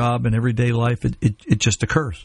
job in everyday life, it just occurs.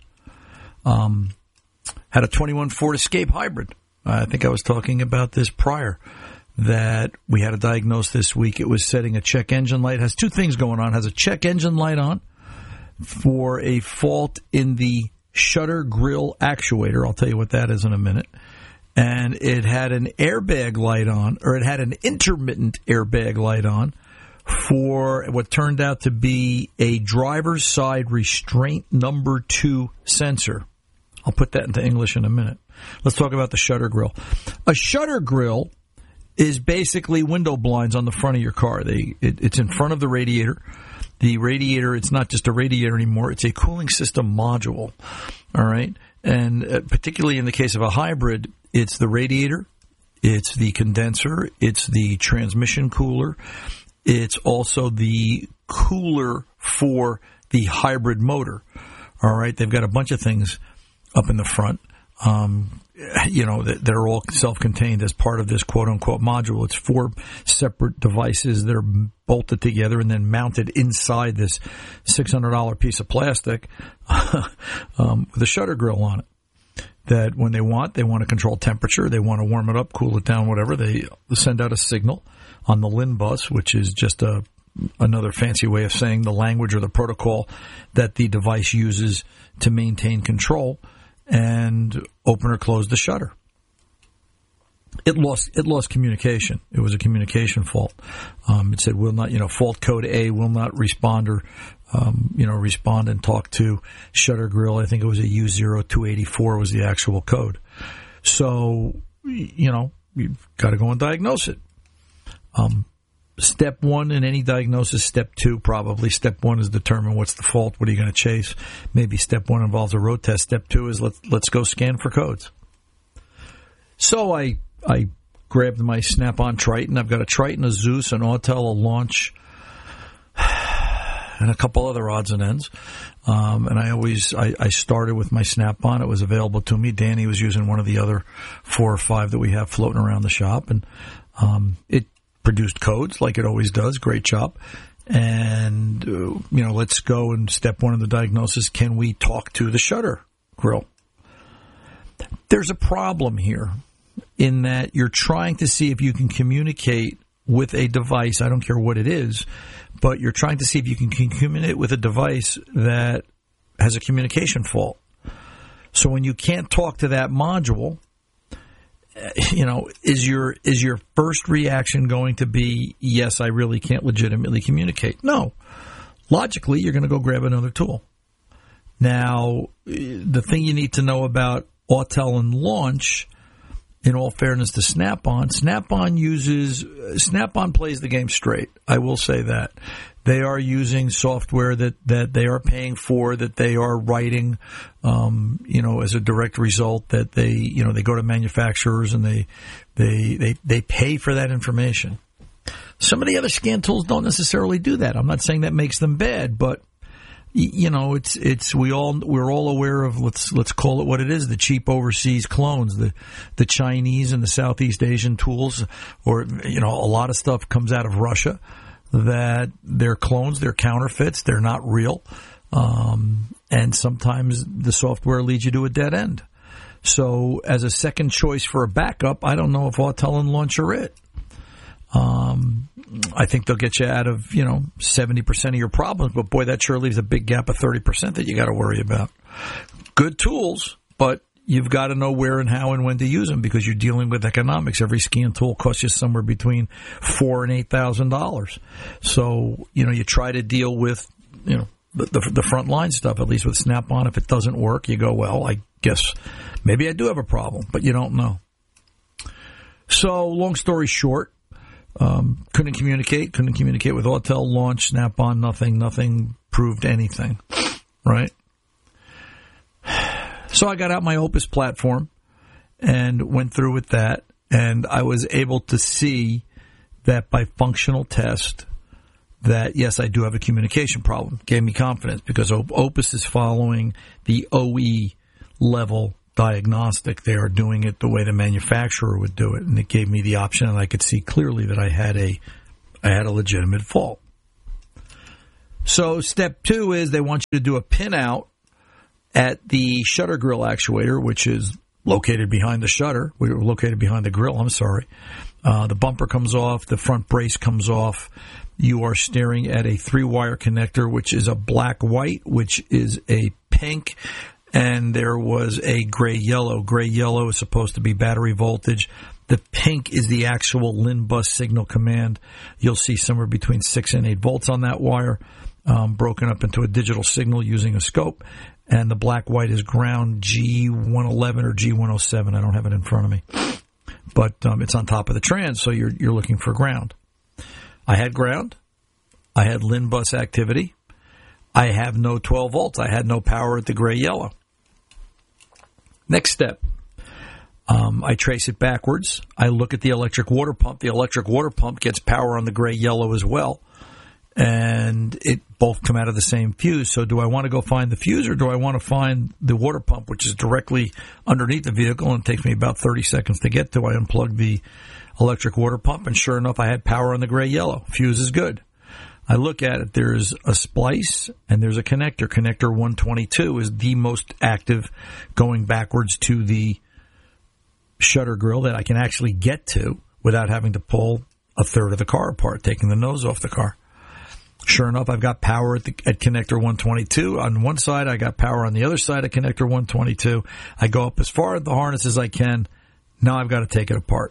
Had a 21 Ford Escape hybrid. I think I was talking about this prior, that we had to diagnose this week. It was setting a check engine light. It has two things going on. It has a check engine light on for a fault in the shutter grill actuator. I'll tell you what that is in a minute. And it had an airbag light on, or it had an intermittent airbag light on for what turned out to be a driver's side restraint number 2 sensor. I'll put that into English in a minute. Let's talk about the shutter grill. A shutter grill is basically window blinds on the front of your car. It's in front of the radiator. The radiator, it's not just a radiator anymore. It's a cooling system module, all right? And particularly in the case of a hybrid, it's the radiator, it's the condenser, it's the transmission cooler, it's also the cooler for the hybrid motor, all right? They've got a bunch of things up in the front, that are all self-contained as part of this quote-unquote module. It's 4 separate devices that are bolted together and then mounted inside this $600 piece of plastic with a shutter grill on it. That when they want to control temperature, they want to warm it up, cool it down, whatever, they send out a signal on the LIN bus, which is just another fancy way of saying the language or the protocol that the device uses to maintain control, and open or close the shutter. It lost communication. It was a communication fault. It said will not, fault code A will not respond or, respond and talk to shutter grill. I think it was a U0284 was the actual code. So, you've got to go and diagnose it. Step 1 in any diagnosis, step 2 probably. Step 1 is determine what's the fault, what are you going to chase. Maybe step 1 involves a road test. Step 2 is let's go scan for codes. So I grabbed my Snap-on Triton. I've got a Triton, a Zeus, an Autel, a Launch, and a couple other odds and ends. And I started with my Snap-on. It was available to me. Danny was using one of the other 4 or 5 that we have floating around the shop, and it produced codes like it always does. Great job. And, let's go and step 1 of the diagnosis. Can we talk to the shutter grill? There's a problem here in that you're trying to see if you can communicate with a device. I don't care what it is, but you're trying to see if you can communicate with a device that has a communication fault. So when you can't talk to that module, is your first reaction going to be, yes, I really can't legitimately communicate? No. Logically, you're going to go grab another tool. Now, the thing you need to know about Autel and Launch, in all fairness to Snap-on, Snap-on plays the game straight. I will say that. They are using software that they are paying for, that they are writing, as a direct result, that they go to manufacturers and they pay for that information. Some of the other scan tools don't necessarily do that. I'm not saying that makes them bad, but we're all aware of, let's call it what it is, the cheap overseas clones, the Chinese and the Southeast Asian tools, or a lot of stuff comes out of Russia. That they're clones, they're counterfeits, they're not real, and sometimes the software leads you to a dead end. So as a second choice for a backup, I don't know if Autel and Launch are it. I think they'll get you out of 70% of your problems, but boy, that sure leaves a big gap of 30% that you got to worry about. Good tools, but you've got to know where and how and when to use them because you're dealing with economics. Every scan tool costs you somewhere between $4,000 and $8,000. So, you try to deal with, the front line stuff, at least with Snap-on. If it doesn't work, you go, well, I guess maybe I do have a problem, but you don't know. So, long story short, couldn't communicate with Autel, Launch, Snap-on, nothing proved anything, right? So I got out my Opus platform and went through with that, and I was able to see that by functional test that, yes, I do have a communication problem. Gave me confidence because Opus is following the OE level diagnostic. They are doing it the way the manufacturer would do it, and it gave me the option, and I could see clearly that I had a legitimate fault. So step 2 is they want you to do a pin out at the shutter grill actuator, which is located behind the shutter. We're located behind the grill, I'm sorry. The bumper comes off, the front brace comes off. You are staring at a 3-wire connector, which is a black-white, which is a pink, and there was a gray-yellow. Gray-yellow is supposed to be battery voltage. The pink is the actual LIN bus signal command. You'll see somewhere between 6 and 8 volts on that wire, broken up into a digital signal using a scope. And the black-white is ground G111 or G107. I don't have it in front of me. But it's on top of the trans, so you're looking for ground. I had ground. I had LIN bus activity. I have no 12 volts. I had no power at the gray-yellow. Next step. I trace it backwards. I look at the electric water pump. The electric water pump gets power on the gray-yellow as well. And it both come out of the same fuse. So do I want to go find the fuse, or do I want to find the water pump, which is directly underneath the vehicle, and it takes me about 30 seconds to get to? I unplugged the electric water pump, and sure enough, I had power on the gray-yellow. Fuse is good. I look at it. There's a splice, and there's a connector. Connector 122 is the most active, going backwards to the shutter grill that I can actually get to without having to pull a third of the car apart, taking the nose off the car. Sure enough, I've got power at connector 122. On one side, I got power on the other side of connector 122. I go up as far at the harness as I can. Now I've got to take it apart.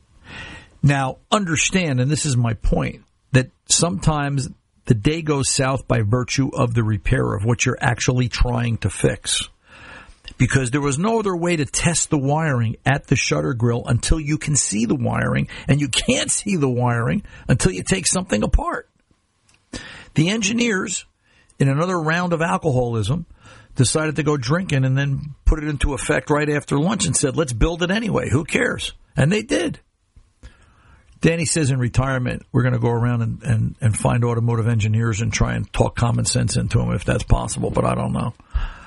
Now, understand, and this is my point, that sometimes the day goes south by virtue of the repair of what you're actually trying to fix. Because there was no other way to test the wiring at the shutter grill until you can see the wiring, and you can't see the wiring until you take something apart. The engineers, in another round of alcoholism, decided to go drinking and then put it into effect right after lunch and said, let's build it anyway. Who cares? And they did. Danny says in retirement, we're going to go around and find automotive engineers and try and talk common sense into them if that's possible, but I don't know.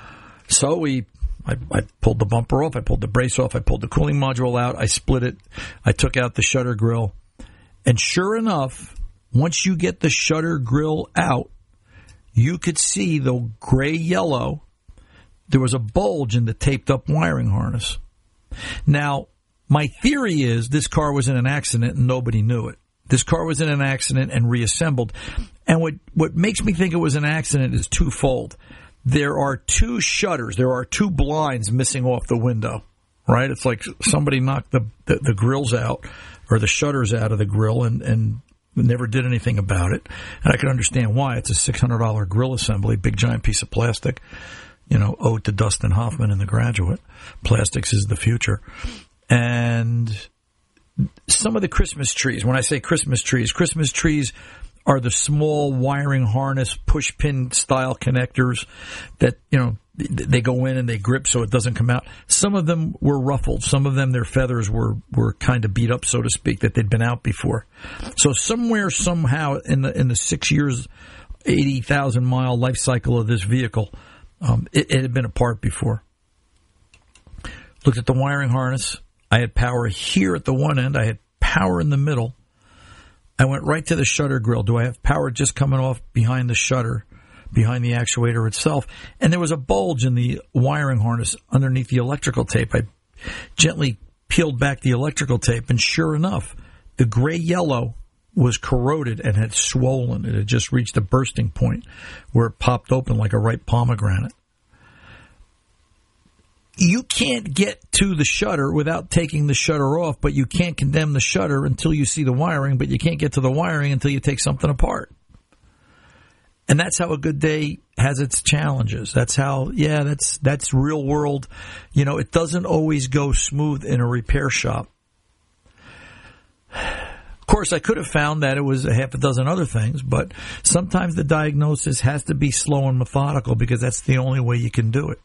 So I pulled the bumper off, I pulled the brace off, I pulled the cooling module out, I split it, I took out the shutter grill, and sure enough, once you get the shutter grill out, you could see the gray-yellow. There was a bulge in the taped-up wiring harness. Now, my theory is this car was in an accident and nobody knew it. This car was in an accident and reassembled. And what makes me think it was an accident is twofold. There are 2 shutters. There are 2 blinds missing off the window, right? It's like somebody knocked the grills out or the shutters out of the grill and never did anything about it. And I can understand why. It's a $600 grill assembly, big giant piece of plastic, owed to Dustin Hoffman in The Graduate. Plastics is the future. And some of the Christmas trees, when I say Christmas trees are the small wiring harness push pin style connectors that, they go in and they grip so it doesn't come out. Some of them were ruffled. Some of them, their feathers were kind of beat up, so to speak, that they'd been out before. So somewhere, somehow, in the 6 years, 80,000 mile life cycle of this vehicle, it had been apart before. Looked at the wiring harness. I had power here at the one end. I had power in the middle. I went right to the shutter grill. Do I have power just coming off behind the shutter, behind the actuator itself? And there was a bulge in the wiring harness underneath the electrical tape. I gently peeled back the electrical tape, and sure enough, the gray-yellow was corroded and had swollen. It had just reached a bursting point where it popped open like a ripe pomegranate. You can't get to the shutter without taking the shutter off, but you can't condemn the shutter until you see the wiring, but you can't get to the wiring until you take something apart. And that's how a good day has its challenges. That's how, that's real world. It doesn't always go smooth in a repair shop. Of course, I could have found that it was a half a dozen other things, but sometimes the diagnosis has to be slow and methodical because that's the only way you can do it.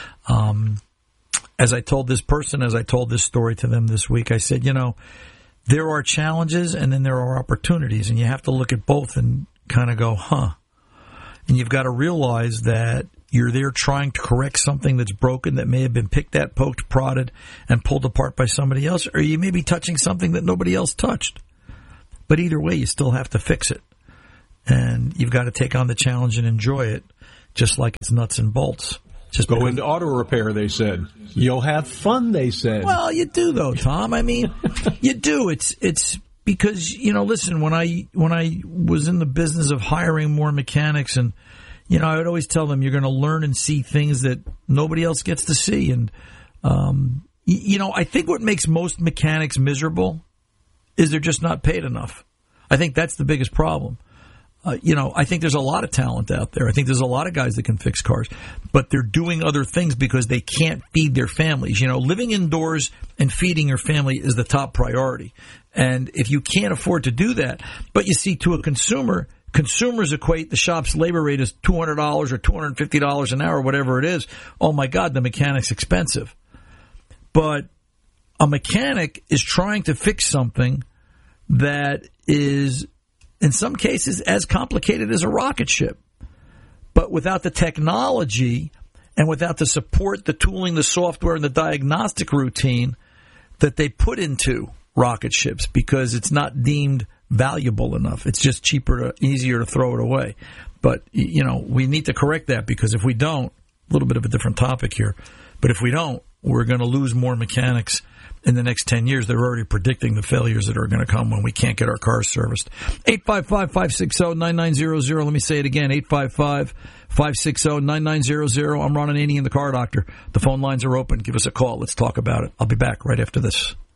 As I told this person, as I told this story to them this week, I said, there are challenges and then there are opportunities, and you have to look at both and kind of go, And you've got to realize that you're there trying to correct something that's broken that may have been picked at, poked, prodded, and pulled apart by somebody else, or you may be touching something that nobody else touched. But either way, you still have to fix it. and you've got to take on the challenge and enjoy it, just like it's nuts and bolts. Just go into auto repair, they said. You'll have fun, they said. Well, you do, though, Tom. I mean, you do. It's because, listen, when I was in the business of hiring more mechanics, and, I would always tell them you're going to learn and see things that nobody else gets to see. And, I think what makes most mechanics miserable is they're just not paid enough. I think that's the biggest problem. I think there's a lot of talent out there. I think there's a lot of guys that can fix cars, but they're doing other things because they can't feed their families. Living indoors and feeding your family is the top priority. And if you can't afford to do that, but you see, to a consumer, consumers equate the shop's labor rate as $200 or $250 an hour, whatever it is. Oh my God, the mechanic's expensive. But a mechanic is trying to fix something that is, in some cases, as complicated as a rocket ship. But without the technology and without the support, the tooling, the software, and the diagnostic routine that they put into rocket ships, because it's not deemed valuable enough. It's just easier to throw it away. But, we need to correct that, because if we don't, a little bit of a different topic here, but if we don't, we're going to lose more mechanics in the next 10 years. They're already predicting the failures that are going to come when we can't get our cars serviced. 855-560-9900. Let me say it again, 855-560-9900. I'm Ron Ananian, the Car Doctor. The phone lines are open. Give us a call. Let's talk about it. I'll be back right after this.